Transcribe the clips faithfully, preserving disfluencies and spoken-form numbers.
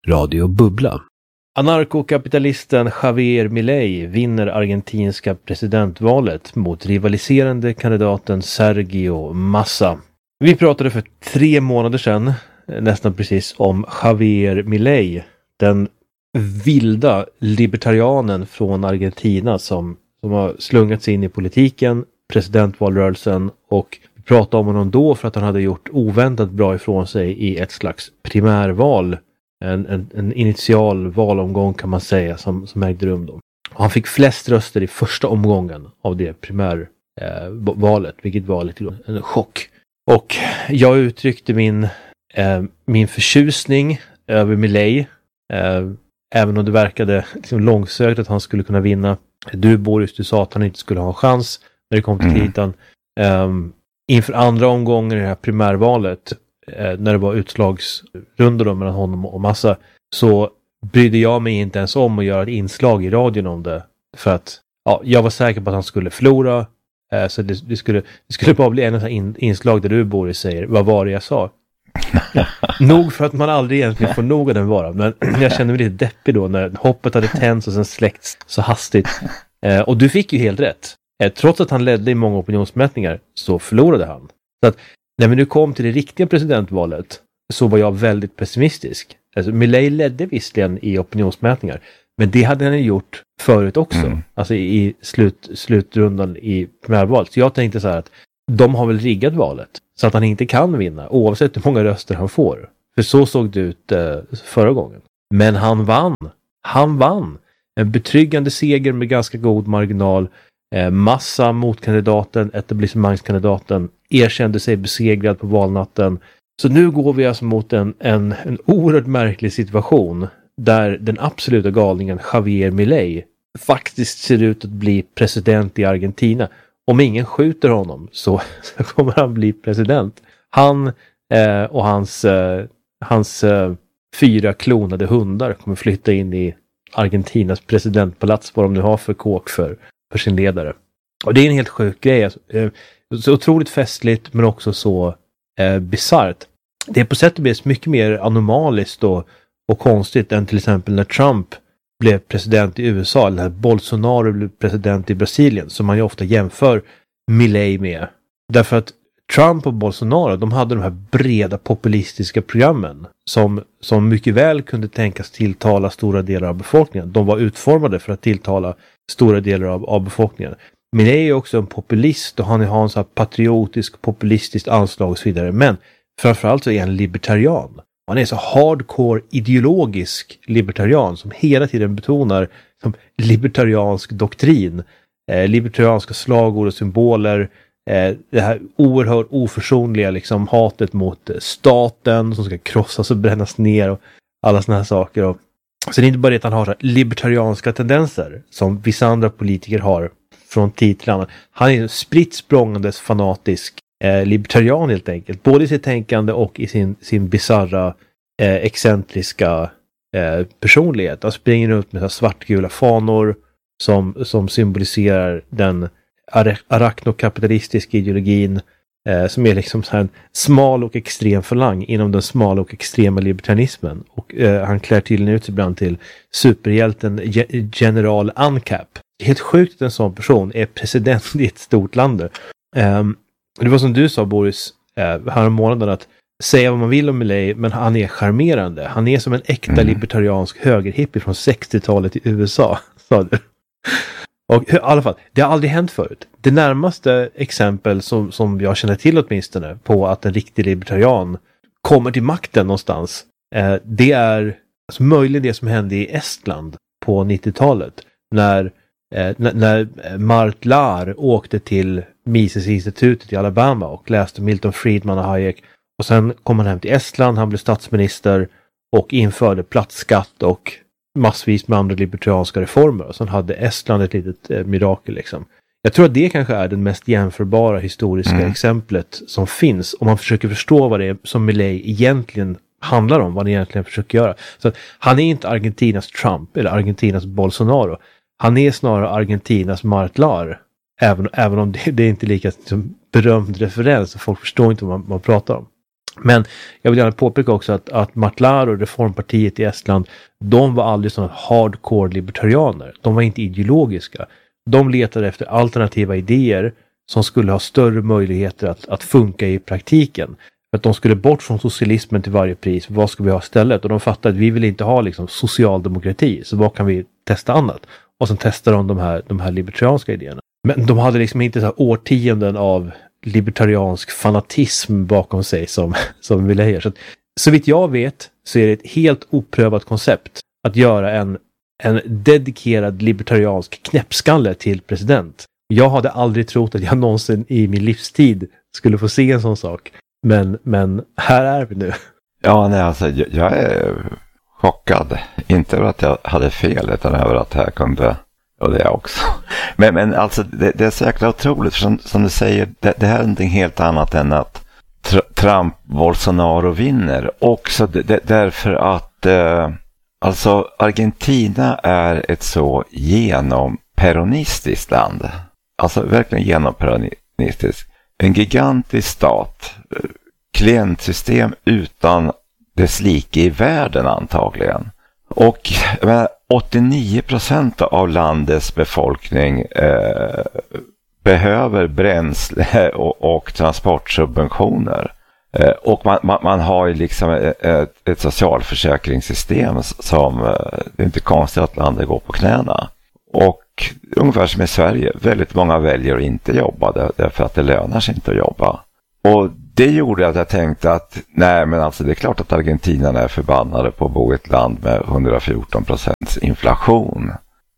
Radio Bubbla. Anarkokapitalisten Javier Milei vinner argentinska presidentvalet mot rivaliserande kandidaten Sergio Massa. Vi pratade för tre månader sedan, nästan precis, om Javier Milei, den vilda libertarianen från Argentina som, som har slungats in i politiken, presidentvalrörelsen, och vi pratade om honom då för att han hade gjort oväntat bra ifrån sig i ett slags primärval. En, en, en initial valomgång kan man säga som, som ägde rum då. Han fick flest röster i första omgången av det primärvalet, eh, vilket var lite en chock. Och jag uttryckte min, eh, min förtjusning över Milei, eh, även om det verkade liksom långsökt att han skulle kunna vinna. Du, Boris, du sa att han inte skulle ha en chans när det kom till kritan. Um, inför andra omgången i det här primärvalet, eh, när det var utslagsrundor mellan honom och Massa, så brydde jag mig inte ens om att göra ett inslag i radion om det. För att ja, jag var säker på att han skulle förlora. Eh, så det, det, skulle, det skulle bara bli en in, inslag där du, Boris, säger vad var det jag sa. Nog för att man aldrig egentligen får nog av den vara. Men jag kände mig lite deppig då när hoppet hade tänts och sen släckts så hastigt. Eh, och du fick ju helt rätt. Eh, trots att han ledde i många opinionsmätningar så förlorade han. Så att när vi nu kom till det riktiga presidentvalet så var jag väldigt pessimistisk. Alltså, Milei ledde visserligen i opinionsmätningar, men det hade han gjort förut också. Mm. Alltså i slut, slutrundan i primärvalet. Så jag tänkte så här att de har väl riggat valet så att han inte kan vinna oavsett hur många röster han får. För så såg det ut eh, förra gången. Men han vann. Han vann. En betryggande seger med ganska god marginal. Eh, Massa motkandidaten, etablissemangskandidaten, erkände sig besegrad på valnatten. Så nu går vi alltså mot en, en, en oerhört märklig situation där den absoluta galningen Javier Milei faktiskt ser ut att bli president i Argentina. Om ingen skjuter honom så, så kommer han bli president. Han eh, och hans, eh, hans eh, fyra klonade hundar kommer flytta in i Argentinas presidentpalats, vad de nu har för kåk för, för sin ledare. Och det är en helt sjuk grej. Alltså. Eh, så otroligt festligt men också så eh, bizarrt. Det är på sätt och vis mycket mer anomaliskt och, och konstigt än till exempel när Trump blev president i U S A eller när Bolsonaro blev president i Brasilien, som man ju ofta jämför Milei med. Därför att Trump och Bolsonaro, de hade de här breda populistiska programmen som, som mycket väl kunde tänkas tilltala stora delar av befolkningen. De var utformade för att tilltala stora delar av, av befolkningen. Milei är också en populist och han har en så här patriotisk, populistiskt anslag och så vidare. Men framförallt så är han libertarian. Han är så hardcore ideologisk libertarian som hela tiden betonar som libertariansk doktrin. Eh, libertarianska slagord och symboler. Eh, det här oerhört oförsonliga liksom, hatet mot staten som ska krossas och brännas ner och alla såna här saker. Och, så det är inte bara det att han har så här libertarianska tendenser som vissa andra politiker har från tid till annan. Han är en spritt språngandes fanatisk Eh, libertarian helt enkelt. Både i sitt tänkande och i sin, sin bizarra eh, excentriska eh, personlighet. Han springer ut med så svartgula fanor som, som symboliserar den ar- arachnokapitalistiska ideologin eh, som är liksom så här en smal och extrem falang inom den smala och extrema libertarianismen. Och eh, han klär tydligen ut ibland till superhjälten Ge- General Uncap. Helt sjukt att en sån person är president i ett stort land. Um, Det var som du sa, Boris, eh, här om månaden, att säga vad man vill om Milei, men han är charmerande. Han är som en äkta mm. libertariansk högerhippie från sextiotalet i U S A, sa du. Och i alla fall, det har aldrig hänt förut. Det närmaste exempel som, som jag känner till åtminstone på att en riktig libertarian kommer till makten någonstans, eh, det är alltså, möjligen det som hände i Estland på nittiotalet. När, eh, n- när Mart Laar åkte till Mises-institutet i Alabama och läste Milton Friedman och Hayek. Och sen kom han hem till Estland, han blev statsminister och införde plattskatt och massvis med andra libertarianska reformer. Och sen hade Estland ett litet eh, mirakel liksom. Jag tror att det kanske är den mest jämförbara historiska mm. exemplet som finns om man försöker förstå vad det är som Milei egentligen handlar om, vad han egentligen försöker göra. Så att han är inte Argentinas Trump eller Argentinas Bolsonaro. Han är snarare Argentinas Mart Laar. Även, även om det, det är inte lika liksom, berömd referens och folk förstår inte vad man, man pratar om. Men jag vill gärna påpeka också att, att Martlaro och Reformpartiet i Estland, de var aldrig sådana hardcore libertarianer. De var inte ideologiska. De letade efter alternativa idéer som skulle ha större möjligheter att, att funka i praktiken. För att de skulle bort från socialismen till varje pris. Vad ska vi ha istället? Och de fattade att vi vill inte ha liksom socialdemokrati. Så vad kan vi testa annat? Och sen testade de de här, de här libertarianska idéerna. Men de hade liksom inte så här årtionden av libertariansk fanatism bakom sig som, som Milley. Så, så vitt jag vet så är det ett helt oprövat koncept att göra en, en dedikerad libertariansk knäppskalle till president. Jag hade aldrig trott att jag någonsin i min livstid skulle få se en sån sak. Men, men här är vi nu. Ja, nej, alltså, jag, jag är chockad. Inte över att jag hade fel, utan över att det här kunde... Och det är också. Men, men alltså, det, det är så jäkla otroligt. För som, som du säger, det, det här är någonting helt annat än att tr- Trump, Bolsonaro vinner. Också det, det, därför att eh, alltså Argentina är ett så genomperonistiskt land. Alltså verkligen genomperonistiskt. En gigantisk stat. Klientsystem utan dess like i världen antagligen. Och men, åttionio procent av landets befolkning eh, behöver bränsle och, och transportsubventioner. Eh, och man, man, man har ju liksom ett, ett socialförsäkringssystem som, eh, det är inte konstigt att landet går på knäna. Och ungefär som i Sverige, väldigt många väljer att inte jobba därför att det lönar sig inte att jobba. Och det gjorde att jag tänkte att nej, men alltså det är klart att Argentina är förbannade på att bo i ett land med hundrafjorton procent inflation.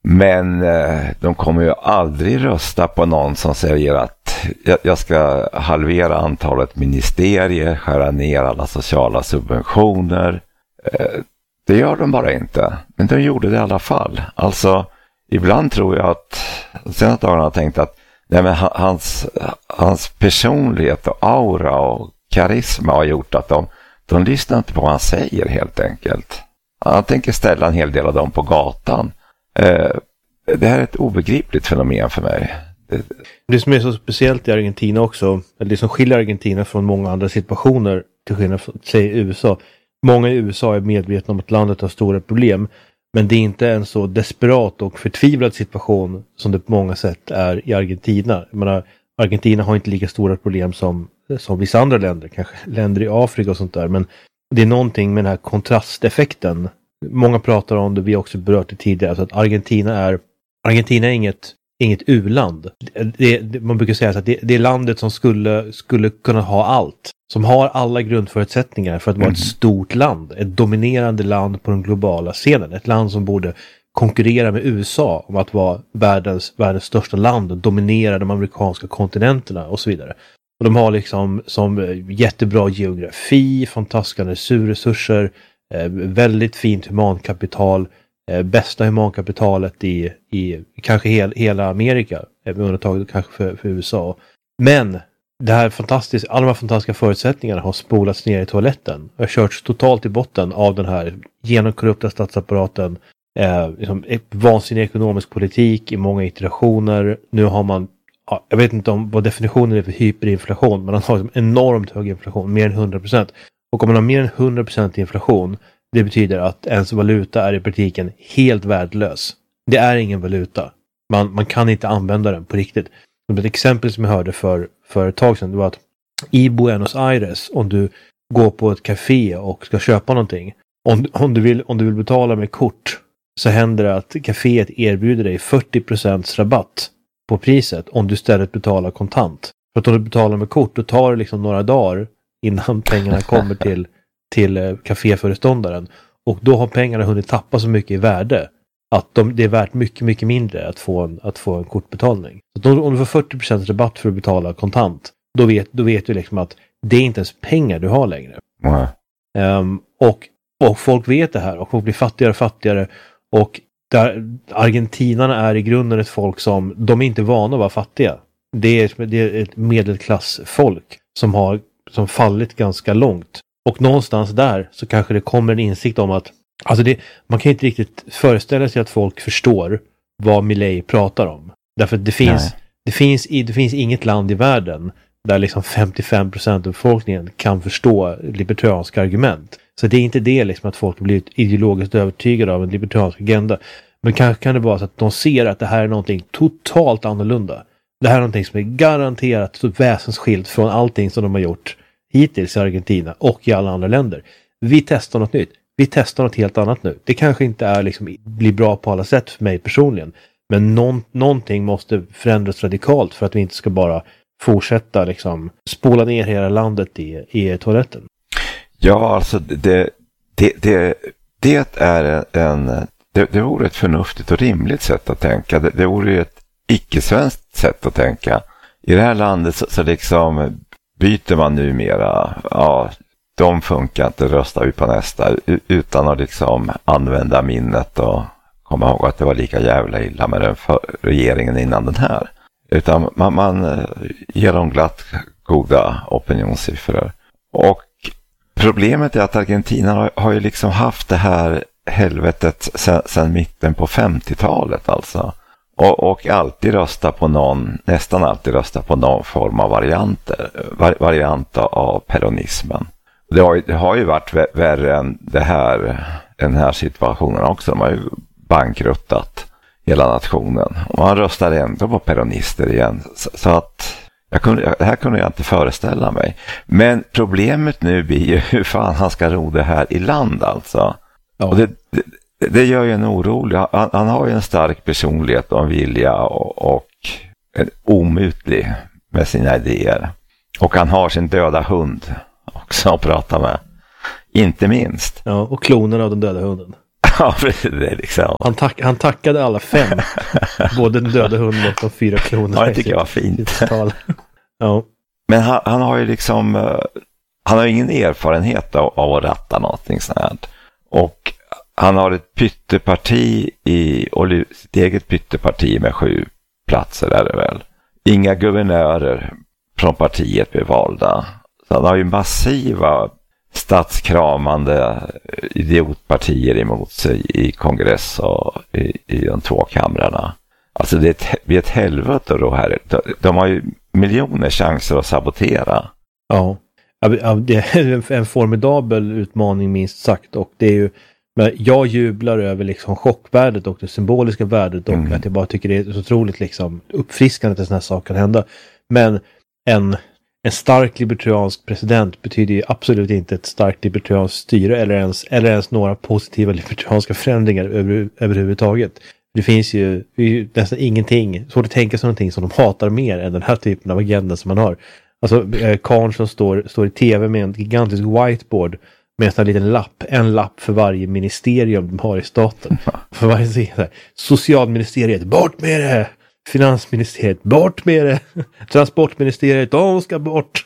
Men eh, de kommer ju aldrig rösta på någon som säger att jag, jag ska halvera antalet ministerier, skära ner alla sociala subventioner. Eh, det gör de bara inte. Men de gjorde det i alla fall. Alltså ibland tror jag att senaste dagarna har tänkt att nej, men hans, hans personlighet och aura och karisma har gjort att de, de lyssnar inte på vad han säger helt enkelt. Han tänker ställa en hel del av dem på gatan. Eh, det här är ett obegripligt fenomen för mig. Det, det som är så speciellt i Argentina också, eller det som skiljer Argentina från många andra situationer till skillnad från, säg U S A. Många i U S A är medvetna om att landet har stora problem. Men det är inte en så desperat och förtvivlad situation som det på många sätt är i Argentina. Jag menar, Argentina har inte lika stora problem som, som vissa andra länder, kanske länder i Afrika och sånt där. Men det är någonting med den här kontrasteffekten. Många pratar om det, vi har också berört det tidigare, alltså att Argentina är, Argentina är inget, inget u-land. Det, det, man brukar säga att det, det är landet som skulle, skulle kunna ha allt. Som har alla grundförutsättningar för att vara mm. ett stort land. Ett dominerande land på den globala scenen. Ett land som borde konkurrera med U S A om att vara världens, världens största land och dominera de amerikanska kontinenterna och så vidare. Och de har liksom som jättebra geografi, fantastiska naturresurser, eh, väldigt fint humankapital, eh, bästa humankapitalet i, i kanske hel, hela Amerika, med undantag kanske för, för U S A. Men det här fantastiska, alla de här fantastiska förutsättningarna har spolats ner i toaletten. Jag har körts totalt i botten av den här genomkorrupta statsapparaten. Eh, liksom, vansinnig ekonomisk politik i många iterationer. Nu har man, ja, jag vet inte om vad definitionen är för hyperinflation, men man har liksom enormt hög inflation, mer än hundra procent. Och om man har mer än hundra procent inflation, det betyder att ens valuta är i praktiken helt värdelös. Det är ingen valuta. Man, man kan inte använda den på riktigt. Ett exempel som jag hörde för, för ett tag sedan, det var att i Buenos Aires, om du går på ett café och ska köpa någonting, om, om, du, vill, om du vill betala med kort, så händer det att kaféet erbjuder dig fyrtio procent rabatt på priset om du istället betalar kontant. För att om du betalar med kort, då tar det liksom några dagar innan pengarna kommer till, till kaféföreståndaren. Och då har pengarna hunnit tappa så mycket i värde att de, det är värt mycket, mycket mindre att få en, att få en kortbetalning. Så om, om du får fyrtio procent rabatt för att betala kontant, då vet, då vet du liksom att det är inte ens pengar du har längre. Mm. Um, och, och folk vet det här och folk blir fattigare och fattigare. Och där, argentinarna är i grunden ett folk som, de är inte vana att vara fattiga. Det är, det är ett medelklassfolk som har som fallit ganska långt. Och någonstans där så kanske det kommer en insikt om att alltså det, man kan inte riktigt föreställa sig att folk förstår vad Milley pratar om. Därför att det finns, det finns, det finns inget land i världen där liksom femtiofem procent av befolkningen kan förstå libertarianska argument. Så det är inte det liksom att folk har blivit ideologiskt övertygade av en libertariansk agenda. Men kanske kan det vara så att de ser att det här är någonting totalt annorlunda. Det här är någonting som är garanterat så väsensskilt från allting som de har gjort hittills i Argentina och i alla andra länder. Vi testar något nytt. Vi testar något helt annat nu. Det kanske inte är liksom, blir bra på alla sätt för mig personligen. Men någon, någonting måste förändras radikalt för att vi inte ska bara fortsätta liksom spola ner hela landet i, i toaletten. Ja, alltså det, det, det, det är en... Det, det vore ett förnuftigt och rimligt sätt att tänka. Det, det vore ett icke-svenskt sätt att tänka. I det här landet så, så liksom byter man numera, ja, de funkar inte, röstar vi på nästa, utan att liksom använda minnet och komma ihåg att det var lika jävla illa med den för regeringen innan den här. Utan man, man ger dem glatt goda opinionssiffror. Och problemet är att Argentina har, har ju liksom haft det här helvetet sen, sen mitten på femtiotalet alltså. Och, och alltid rösta på någon, nästan alltid rösta på någon form av varianter, var, variant av peronismen. Det har, det har ju varit värre än det här, den här situationen också. De har ju bankruttat hela nationen. Och man röstar ändå på peronister igen. Så, så att jag kunde, det här kunde jag inte föreställa mig. Men problemet nu blir ju hur fan han ska ro det här i land alltså. Ja. Och det, det, det gör ju en orolig. Han, han har ju en stark personlighet och en vilja och, och en omutlig med sina idéer. Och han har sin döda hund också att prata med. Inte minst. Ja, och klonen av den döda hunden. Ja, det är liksom. Han, tack, han tackade alla fem. Både den döda hunden och de fyra klonerna. Ja, det tycker jag var fint. Ja. Men han, han har ju liksom, han har ingen erfarenhet av, av att ratta någonting sånt här. Och han har ett pytteparti i, och sitt eget pytteparti med sju platser är det väl. Inga guvernörer från partiet blir valda. Så han har ju massiva statskramande idiotpartier emot sig i kongress och i, i de två kamrarna. Alltså det är ett, det är ett helvete då här. De, de har ju miljoner chanser att sabotera. Ja, det är en formidabel utmaning minst sagt. Och det är ju, men jag jublar över liksom chockvärdet och det symboliska värdet och mm. att jag bara tycker det är så otroligt liksom uppfriskande att sådana här saker kan hända. Men en En stark libertariansk president betyder ju absolut inte ett starkt libertarianskt styre eller ens, eller ens några positiva libertarianska förändringar över, överhuvudtaget. Det finns ju, ju nästan ingenting, svårt att tänka sig någonting som de hatar mer än den här typen av agenda som man har. Alltså eh, Karn som står, står i tv med en gigantisk whiteboard med en liten lapp, en lapp för varje ministerium de har i staten. För varje här, socialministeriet, bort med det! Finansministeriet, bort med det. Transportministeriet, de ska bort.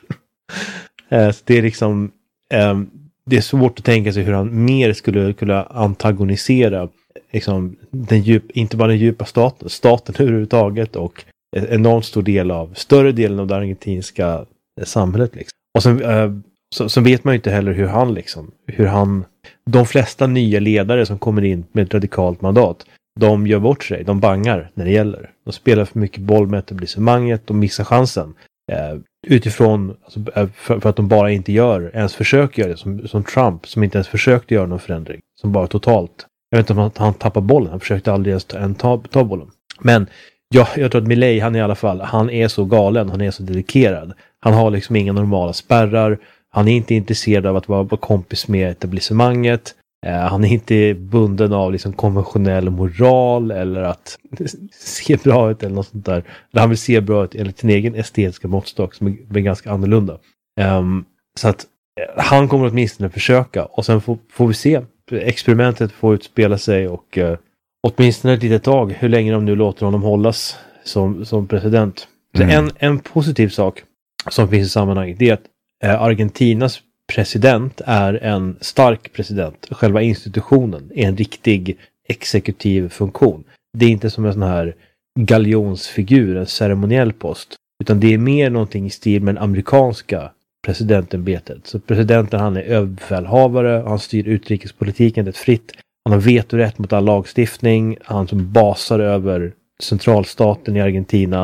Så det är liksom det är svårt att tänka sig hur han mer skulle kunna antagonisera liksom, den djup, inte bara den djupa staten, staten överhuvudtaget och en enormt stor del av, större delen av det argentinska samhället. Liksom. Och sen, så, så vet man ju inte heller hur han liksom, hur han, de flesta nya ledare som kommer in med ett radikalt mandat, de gör bort sig, de bangar när det gäller. De spelar för mycket boll med etablissemanget, de missar chansen. Eh, utifrån, alltså, för, för att de bara inte gör, ens försöker göra det. Som, som Trump, som inte ens försökte göra någon förändring. Som bara totalt, jag vet inte om han, han tappar bollen, han försökte aldrig ens ta, en, ta, ta bollen. Men ja, jag tror att Milei, han i alla fall, han är så galen, han är så dedikerad. Han har liksom inga normala spärrar, han är inte intresserad av att vara, vara kompis med etablissemanget. Uh, han är inte bunden av liksom konventionell moral eller att se bra ut eller något sånt där. Han vill se bra ut enligt sin egen estetiska måttstock som är, är ganska annorlunda. Um, så att uh, han kommer åtminstone försöka och sen får, får vi se. Experimentet får utspela sig och uh, åtminstone ett litet tag hur länge de nu låter honom hållas som, som president. Så mm. en, en positiv sak som finns i sammanhanget är att uh, Argentinas president är en stark president. Själva institutionen är en riktig exekutiv funktion. Det är inte som en sån här galjonsfigur, en ceremoniell post. Utan det är mer någonting i stil med den amerikanska presidentämbetet. Så presidenten, han är överbefälhavare, han styr utrikespolitiken rätt fritt. Han har vetorätt mot all lagstiftning. Han som basar över centralstaten i Argentina.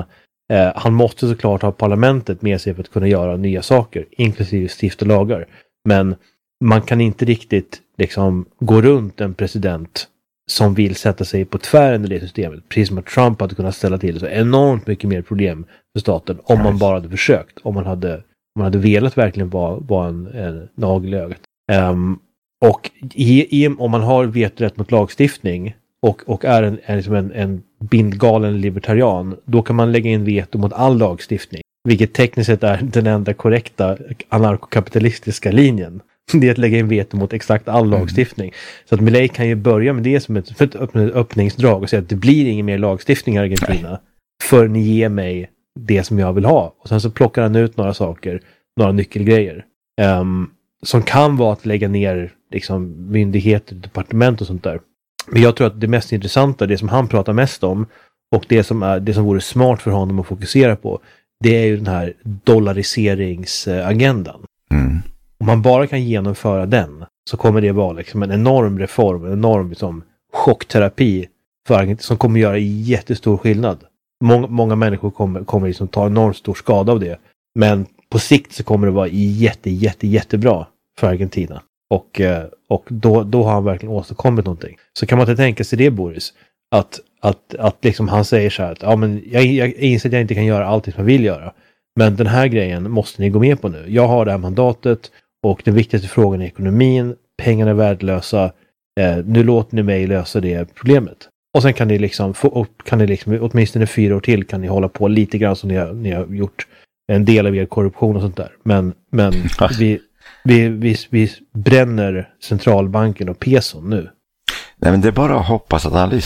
Eh, han måste såklart ha parlamentet med sig för att kunna göra nya saker, inklusive stifta lagar. Men man kan inte riktigt liksom gå runt en president som vill sätta sig på tvären i det systemet. Precis som att Trump hade kunnat ställa till så enormt mycket mer problem för staten om man bara hade försökt. Om man hade, om man hade velat verkligen vara, vara en, en nagel i ögat. Um, och i, i, om man har vetorätt mot lagstiftning och, och är, en, är liksom en, en bindgalen libertarian, då kan man lägga in veto mot all lagstiftning. Vilket tekniskt sett är den enda korrekta anarkokapitalistiska linjen. Det är att lägga in veto mot exakt all mm. lagstiftning. Så att Milei kan ju börja med det som ett, ett öppningsdrag och säga att det blir ingen mer lagstiftning i Argentina. Nej. För ni ger mig det som jag vill ha. Och sen så plockar han ut några saker, några nyckelgrejer. Um, som kan vara att lägga ner liksom, myndigheter, departement och sånt där. Men jag tror att det mest intressanta, det som han pratar mest om och det som, är, det som vore smart för honom att fokusera på, det är ju den här dollariseringsagendan. Mm. Om man bara kan genomföra den så kommer det vara liksom en enorm reform, en enorm liksom, chockterapi för, som kommer göra jättestor skillnad. Många, många människor kommer, kommer liksom ta enormt stor skada av det. Men på sikt så kommer det vara jätte, jätte, jättebra för Argentina. Och, och då, då har han verkligen åstadkommit någonting. Så kan man inte tänka sig det, Boris, att, att, att liksom han säger så här att ja, men jag, jag inser att jag inte kan göra allt som jag vill göra. Men den här grejen måste ni gå med på nu. Jag har det här mandatet och den viktigaste frågan är ekonomin. Pengarna är värdelösa. Eh, nu låter ni mig lösa det problemet. Och sen kan ni liksom få upp, kan ni liksom åtminstone fyra år till kan ni hålla på lite grann som ni har, ni har gjort. En del av er korruption och sånt där. Men, men vi, vi, vi, vi bränner centralbanken och peson nu. Nej, men det är bara att hoppas att han